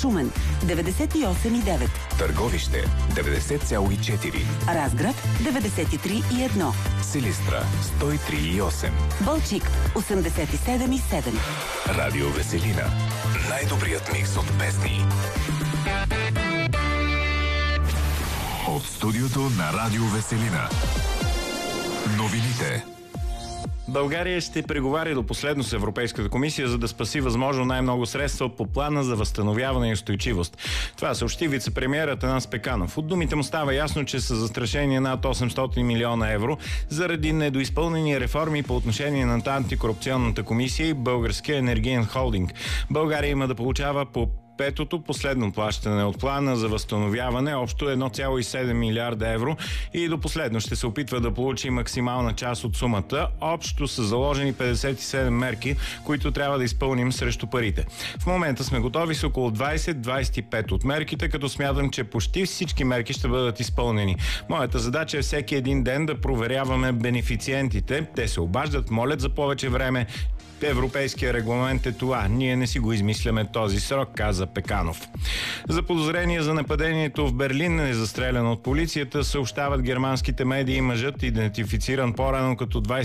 Шумен 98,9. Търговище 90,4. Разград 93,1. Силистра 103,8. Балчик 87,7. Радио Веселина. Най-добрият микс от песни. От студиото на Радио Веселина. Новините. България ще преговаря до последно с Европейската комисия, за да спаси възможно най-много средства по плана за възстановяване и устойчивост. Това съобщи вице-премиерът Атанас Пеканов. От думите му става ясно, че са застрашени над 800 милиона евро заради недоизпълнени реформи по отношение на антикорупционната комисия и Българския енергиен холдинг. България има да получава по петото последно плащане от плана за възстановяване, общо 1,7 милиарда евро, и до последно ще се опитва да получи максимална част от сумата. Общо са заложени 57 мерки, които трябва да изпълним срещу парите. В момента сме готови с около 20-25 от мерките, като смятам, че почти всички мерки ще бъдат изпълнени. Моята задача е всеки един ден да проверяваме бенефициентите. Те се обаждат, молят за повече време. Европейския регламент е това. Ние не си го измисляме този срок, каза Пеканов. За подозрение за нападението в Берлин е застрелян от полицията, съобщават германските медии. Мъжът, идентифициран по-рано като